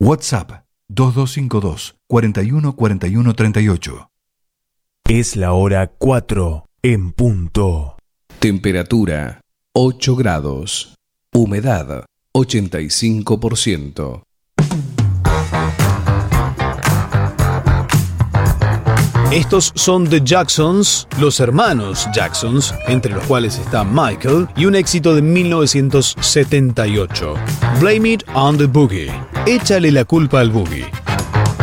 WhatsApp 2252 41 41 38. Es la hora 4 en punto. Temperatura 8 grados. Humedad 85%. Estos son The Jacksons, los hermanos Jacksons, entre los cuales está Michael, y un éxito de 1978. Blame It on the Boogie. Échale la culpa al boogie.